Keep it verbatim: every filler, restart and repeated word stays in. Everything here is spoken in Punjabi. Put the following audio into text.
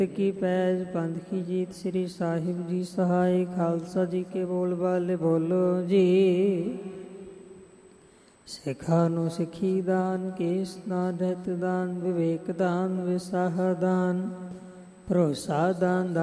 ਕੀ ਪੈਜ ਪੰਥ ਕੀ ਜੀਤ ਸ੍ਰੀ ਸਾਹਿਬ ਜੀ ਸਹਾਇ। ਖਾਲਸਾ ਜੀ ਕੇ ਬੋਲ ਬਾਲੇ ਬੋਲੋ ਜੀ। ਸਿੱਖਾਂ ਨੂੰ ਸਿੱਖੀ ਦਾਨ, ਕੇਸ ਦਾਨ, ਰਹਿਤ ਦਾਨ, ਵਿਵੇਕ ਦਾਨ, ਵਿਸਾਹ ਦਾਨ, ਭਰੋਸਾ ਦਾਨ।